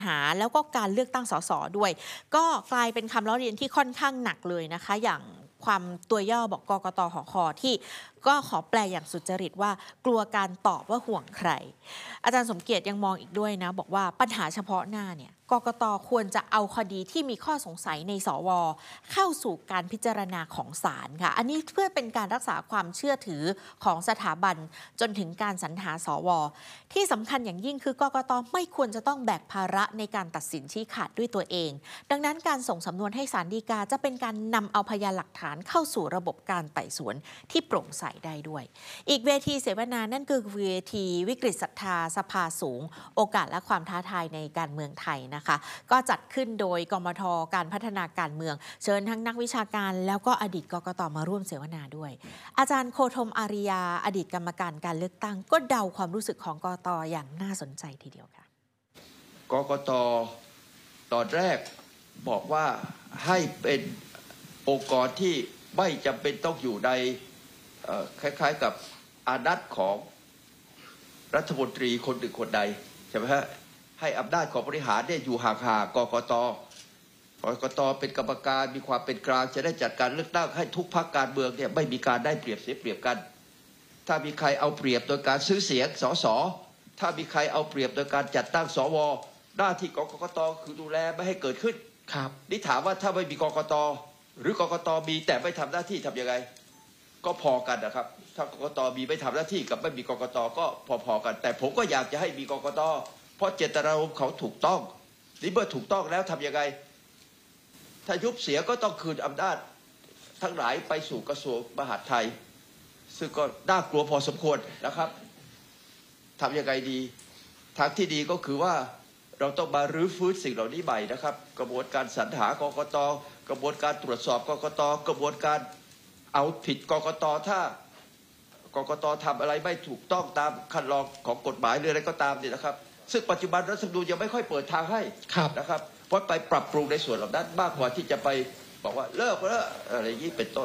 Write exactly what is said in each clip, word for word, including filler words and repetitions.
หาแล้วก็การเลือกตั้งสสด้วย ก็กลายเป็นคำล้อเลียนที่ค่อนข้างหนักเลยนะคะอย่างความตัวย่อบอกกกตหคที่ก็ขอแปลอย่างสุจริตว่ากลัวการตอบว่าห่วงใครอาจารย์สมเกียรติยังมองอีกด้วยนะบอกว่าปัญหาเฉพาะหน้าเนี่ยกกตควรจะเอาคดีที่มีข้อสงสัยในสวเข้าสู่การพิจารณาของศาลค่ะอันนี้เพื่อเป็นการรักษาความเชื่อถือของสถาบันจนถึงการสรรหาสวที่สำคัญอย่างยิ่งคือกกตไม่ควรจะต้องแบกภาระในการตัดสินชี้ขาดด้วยตัวเองดังนั้นการส่งสำนวนให้ศาลฎีกาจะเป็นการนำเอาพยานหลักฐานเข้าสู่ระบบการไต่สวนที่โปร่งใสได้ด้วยอีกเวทีเสวนานั่นคือเวทีวิกฤตศรัทธาสภาสูงโอกาสและความท้าทายในการเมืองไทยนะคะก็จัดขึ้นโดยกมท.การพัฒนาการเมืองเชิญทั้งนักวิชาการแล้วก็อดีตกกต.มาร่วมเสวนาด้วยอาจารย์โคธมอาริยาอดีตกรรมการการเลือกตั้งก็เดาความรู้สึกของกกต.อย่างน่าสนใจทีเดียวค่ะกกต.ตอนแรกบอกว่าให้เป็นองค์กรที่ไม่จำเป็นต้องอยู่ในคล้ายๆกับอานัตของรัฐมนตรีคนหนึ่งคนใดใช่ไหมฮะให้อำนาจของบริหารเนี่ยอยู่ห่างๆกกต.กกต.เป็นกรรมการมีความเป็นกลางจะได้จัดการเลือกตั้งให้ทุกพรรคการเมืองเนี่ยไม่มีการได้เปรียบเสียเปรียบกันถ้ามีใครเอาเปรียบโดยการซื้อเสียงสสถ้ามีใครเอาเปรียบโดยการจัดตั้งสวหน้าที่ของกกต.คือดูแลไม่ให้เกิดขึ้นครับนี่ถามว่าถ้าไม่มีกกต.หรือกกต.มีแต่ไม่ทำหน้าที่ทำยังไงก็พอกันนะครับถ้ากกต.มีไม่ทำหน้าที่กับไม่มีกกต.ก็พอๆกันแต่ผมก็อยากจะให้มีกกต.เพราะเจตนารมณ์เขาถูกต้องนี่เมื่อถูกต้องแล้วทำยังไงถ้ายุบเสียก็ต้องคืนอำนาจทั้งหลายไปสู่กระทรวงมหาดไทยซึ่งก็น่ากลัวพอสมควรนะครับทำยังไงดีทางที่ดีก็คือว่าเราต้องมารื้อฟื้นสิ่งเหล่านี้ใหม่นะครับกระบวนการสรรหากกต.กระบวนการตรวจสอบกกต.กระบวนการเอาผิดกกต.ถ้ากกต.ทำอะไรไม่ถูกต้องตามขั้นตอนของกฎหมายหรืออะไรก็ตามเนี่ยนะครับซึ่งปัจจุบันรัฐธรรมนูญยังไม่ค่อยเปิดทางให้นะครับเพราะไปปรับปรุงในส่วนเหล่านั้นมากกว่าที่จะไปบอกว่าเลิกแล้วอะไรอย่างนี้เป็นต้น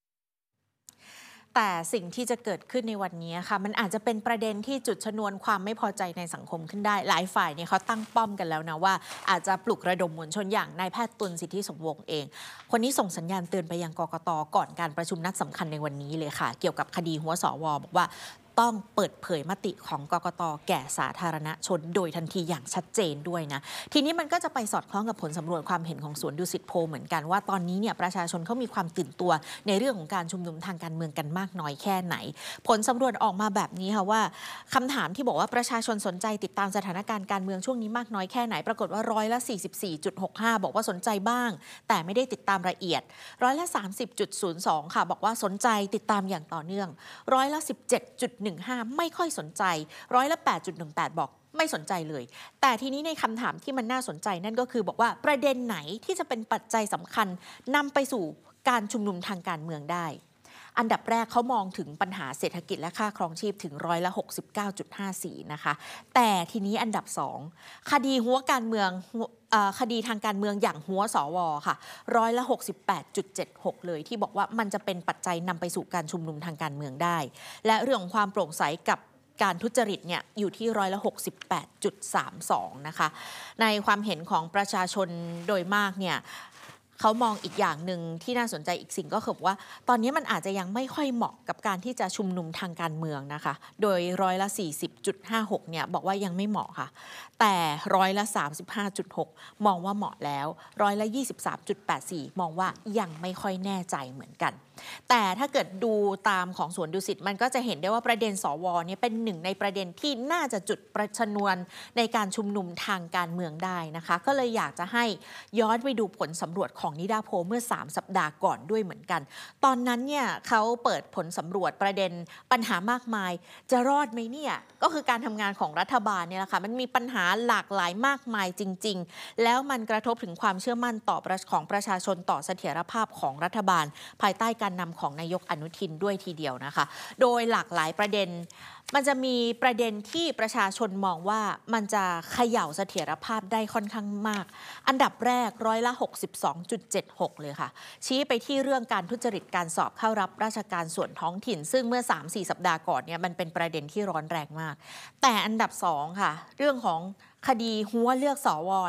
แต่สิ่งที่จะเกิดขึ้นในวันนี้ค่ะมันอาจจะเป็นประเด็นที่จุดชนวนความไม่พอใจในสังคมขึ้นได้หลายฝ่ายเนี่ยเขาตั้งป้อมกันแล้วนะว่าอาจจะปลุกระดมมวลชนอย่างนายแพทย์ตุลสิทธิสมวงศ์เองคนนี้ส่งสัญญาณเตือนไปยังกกต.ก่อนการประชุมนัดสำคัญในวันนี้เลยค่ะเกี่ยวกับคดีหัวสวบอกว่าต้องเปิดเผยมติของกกต.แก่สาธารณชนโดยทันทีอย่างชัดเจนด้วยนะทีนี้มันก็จะไปสอดคล้องกับผลสำรวจความเห็นของสวนดุสิตโพลเหมือนกันว่าตอนนี้เนี่ยประชาชนเขามีความตื่นตัวในเรื่องของการชุมนุมทางการเมืองกันมากน้อยแค่ไหนผลสำรวจออกมาแบบนี้ค่ะว่าคำถามที่บอกว่าประชาชนสนใจติดตามสถานการณ์การเมืองช่วงนี้มากน้อยแค่ไหนปรากฏว่าร้อยละ สี่สิบสี่จุดหกห้า บอกว่าสนใจบ้างแต่ไม่ได้ติดตามละเอียดร้อยละ สามสิบจุดศูนย์สอง ค่ะบอกว่าสนใจติดตามอย่างต่อเนื่องร้อยละ สิบเจ็ดจุดหนึ่งห้า ไม่ค่อยสนใจร้อยละ แปดจุดหนึ่งแปด บอกไม่สนใจเลยแต่ทีนี้ในคำถามที่มันน่าสนใจนั่นก็คือบอกว่าประเด็นไหนที่จะเป็นปัจจัยสำคัญนำไปสู่การชุมนุมทางการเมืองได้อันดับแรกเขามองถึงปัญหาเศรษฐกิจและค่าครองชีพถึงร้อยละ หกสิบเก้าจุดห้าสี่ นะคะแต่ทีนี้อันดับสองคดีหัวการเมืองคดีทางการเมืองอย่างหัวสวค่ะร้อยละ หกสิบแปดจุดเจ็ดหก เลยที่บอกว่ามันจะเป็นปัจจัยนำไปสู่การชุมนุมทางการเมืองได้และเรื่องของความโปร่งใสกับการทุจริตเนี่ยอยู่ที่ร้อยละ หกสิบแปดจุดสามสอง นะคะในความเห็นของประชาชนโดยมากเนี่ยเขามองอีกอย่างหนึ่งที่น่าสนใจอีกสิ่งก็คือว่าตอนนี้มันอาจจะยังไม่ค่อยเหมาะกับการที่จะชุมนุมทางการเมืองนะคะโดยร้อยละ สี่สิบจุดห้าหก เนี่ยบอกว่ายังไม่เหมาะค่ะแต่ร้อยละ สามสิบห้าจุดหก มองว่าเหมาะแล้วร้อยละ ยี่สิบสามจุดแปดสี่ มองว่ายังไม่ค่อยแน่ใจเหมือนกันแต่ถ้าเกิดดูตามของสวนดุสิตมันก็จะเห็นได้ว่าประเด็นสวเนี่ยเป็นหนึ่งในประเด็นที่น่าจะจุดประชนวนในการชุมนุมทางการเมืองได้นะคะก็เลยอยากจะให้ย้อนไปดูผลสำรวจของนิดาโพลเมื่อสามสัปดาห์ก่อนด้วยเหมือนกันตอนนั้นเนี่ยเขาเปิดผลสำรวจประเด็นปัญหามากมายจะรอดไหมเนี่ยก็คือการทำงานของรัฐบาลเนี่ยแหละค่ะมันมีปัญหาหลากหลายมากมายจริงๆแล้วมันกระทบถึงความเชื่อมั่นต่อของประชาชนต่อเสถียรภาพของรัฐบาลภายใต้การนำของนายกอนุทินด้วยทีเดียวนะคะโดยหลากหลายประเด็นมันจะมีประเด็นที่ประชาชนมองว่ามันจะเขย่าเสถียรภาพได้ค่อนข้างมากอันดับแรกร้อยละ หกสิบสองจุดเจ็ดหก เลยค่ะชี้ไปที่เรื่องการทุจริตการสอบเข้ารับราชการส่วนท้องถิ่นซึ่งเมื่อ สามถึงสี่ สัปดาห์ก่อนเนี่ยมันเป็นประเด็นที่ร้อนแรงมากแต่อันดับสองค่ะเรื่องของคดีหัวเลือกสว